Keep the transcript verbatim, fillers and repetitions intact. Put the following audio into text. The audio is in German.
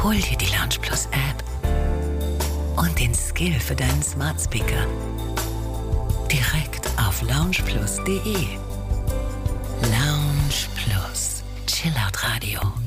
Hol dir die Lounge Plus App und den Skill für deinen Smart Speaker direkt auf lounge plus punkt de. Lounge Plus, Chillout Radio.